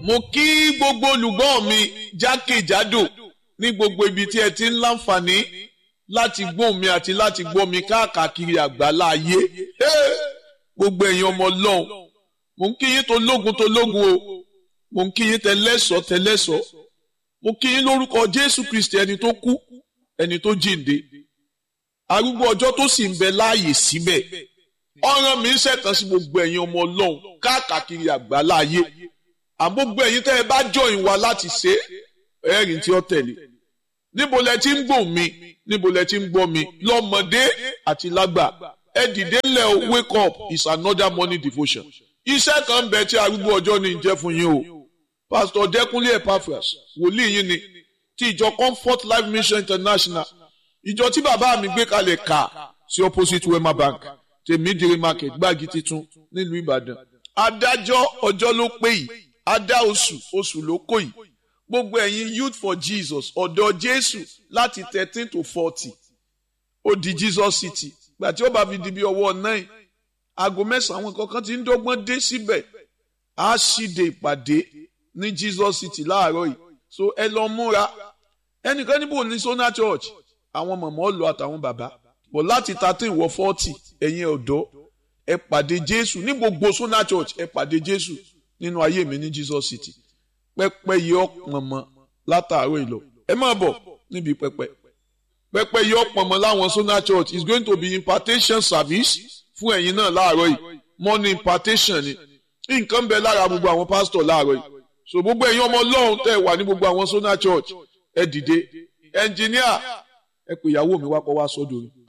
Mo kí gbogbo olùgbọ́ mi jákèjádò ní gbogbo ibi tí ẹ ti ń láǹfààní láti gbọ́ mi àti láti gbọ́ mi káàkiri àgbálá ayé. Gbogbo ẹ̀yin ọmọ Ọlọ́run, mo ń kí yín tológun o, mo ń kí yín tẹlẹ́sọ̀. Mo kí yín lórúkọ Jésù Kristi ẹni tó kú, ẹni tó jíǹde. Arúgbó ọjọ́ tó sì ń bẹ láàyè síbẹ̀. Ọ̀ràn mi ń ṣẹ̀tàn sí gbogbo ẹ̀yin ọmọ Ọlọ́run káàkiri àgbálá ayé. Àgbogbo ẹ̀yin tẹ́ ẹ bá join wa láti ṣe ẹ̀rìn tí ó tẹ̀lé. Níbo lẹ ti ń gbọ́ mi? Níbo lẹ ti ń gbọ́ mi? Lọ́mọdé àti lágbà. Ẹ dìde ńlẹ̀ o, wake up is another morning devotion. Iṣẹ́ kan ń bẹ tí arúgbó ọjọ́ ní jẹ́ fún yín o. Pastor Dẹ́kunlé Epaphras, wòlíì yín ni ti ìjọ Comfort Life Mission International. Ìjọ tí bàbá mi gbé kalẹ̀ kà sí opposite Wema Bank, Tèmídìrí Market, Gbági Titun nílùú Ìbàdàn. Adájọ́ ọjọ́ ló pé yìí, adá oṣù ló kó yìí. Gbogbo ẹ̀yin Youth for Jesus, ọ̀dọ́ Jésù láti 13 to 40. Ó di Jesus City. Gbà tí ó bá fi di bí ọwọ́ 9, aago 9 àwọn kankan ti ń dọ́gbọ́n dé síbẹ̀. A ṣíde ìpàdé ní Jesus City láàárọ̀ yìí. So ẹ lọ múra. Ẹnìkan níbo ní Sona Church, àwọn mọ̀mọ́ lọ àtàwọn bàbá. Bọ̀ láti 13 wọ 40, ẹ̀yin ọ̀dọ́, ẹ pàdé Jésù. Ní gbogbo Sona Church, ẹ pàdé Jésù nínú ayé mi ní Jesus City. Pẹ́pẹ́ yìí ọ̀pọ̀n mọ́ látàárọ̀ ìlọ. Ẹ máa bọ̀ níbi pẹ́pẹ́. Pẹ́pẹ́ yìí ọ̀pọ̀n mọ́ láwọn Sona Church is going to be impartation service fún ẹ̀yin náà láàárọ̀ yìí. Morning impartation ni. Nǹkan bẹ lára gbogbo àwọn pastor láàárọ̀ yìí. So gbogbo ẹ̀yin ọmọ Ọlọ́run tẹ́ wà ní gbogbo àwọn Sona Church, ẹ dìde. Engineer, ẹ pè ìyàwó mi wá kọ́ wá sọ́dọ̀ mi.